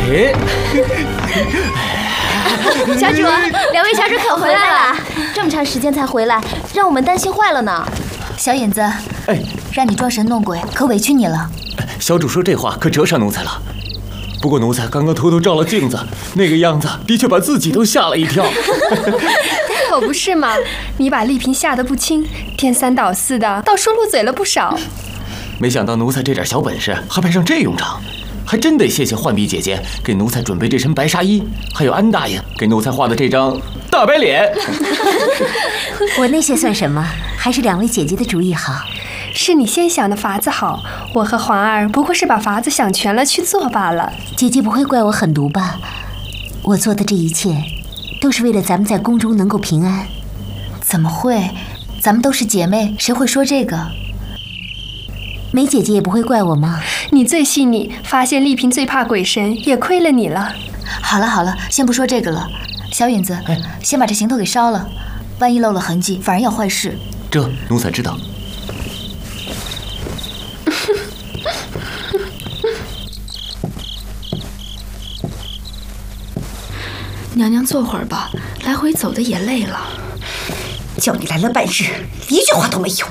小主，两位小主可回来了，这么长时间才回来，让我们担心坏了呢。 小影子，让你装神弄鬼，可委屈你了。 小主说这话可折伤奴才了。不过奴才刚刚偷偷照了镜子，那个样子的确把自己都吓了一跳。 可不是嘛，你把丽嫔吓得不轻，颠三倒四的，倒说漏嘴了不少。 没想到奴才这点小本事还派上这用场，还真得谢谢浣碧姐姐给奴才准备这身白纱衣，还有安大爷给奴才画的这张大白脸。 我那些算什么？还是两位姐姐的主意好。 是你先想的法子好，我和环儿不过是把法子想全了去做罢了。 姐姐不会怪我狠毒吧？我做的这一切都是为了咱们在宫中能够平安。 怎么会？咱们都是姐妹，谁会说这个？ 梅姐姐也不会怪我吗？ 你最细腻，发现丽嫔最怕鬼神，也亏了你了。 好了，先不说这个了。小影子，先把这行头给烧了，万一露了痕迹，反而要坏事。 这奴才知道。 娘娘坐会儿吧，来回走的也累了。 叫你来了半日，一句话都没有。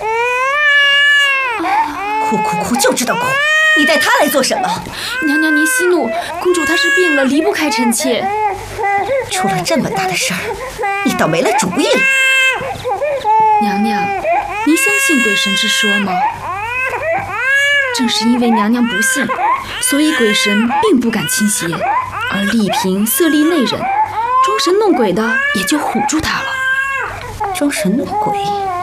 哭就知道哭，你带他来做什么？ 娘娘您息怒，公主她是病了，离不开臣妾。 出了这么大的事儿，你倒没了主意了。 娘娘，您相信鬼神之说吗？正是因为娘娘不信，所以鬼神并不敢侵袭，而丽嫔色厉内荏，装神弄鬼的也就唬住她了。 装神弄鬼？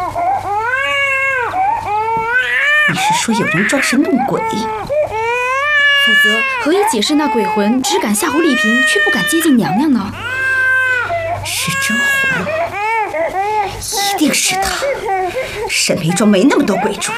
你是说有人装神弄鬼？ 否则何以解释那鬼魂只敢吓唬丽嫔，却不敢接近娘娘呢？ 是甄嬛，一定是她。沈眉庄没那么多鬼主意。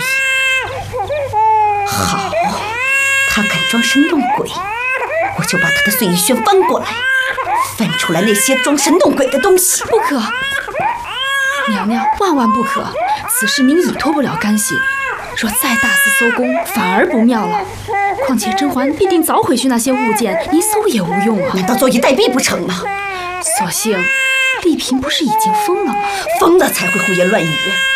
好，她敢装神弄鬼，我就把她的碎玉轩翻过来，翻出来那些装神弄鬼的东西。 不可，娘娘万万不可！此事您已脱不了干系。若再大肆搜宫，反而不妙了。况且甄嬛必定早毁去那些物件，您搜也无用啊！ 难道坐以待毙不成吗？ 所幸丽嫔不是已经疯了吗？ 疯了才会胡言乱语。